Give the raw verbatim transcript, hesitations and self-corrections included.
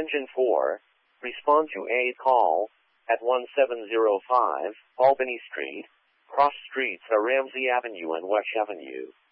Engine four, respond to a call at one seven zero five Albany Street. Cross streets are Ramsey Avenue and Wesh Avenue.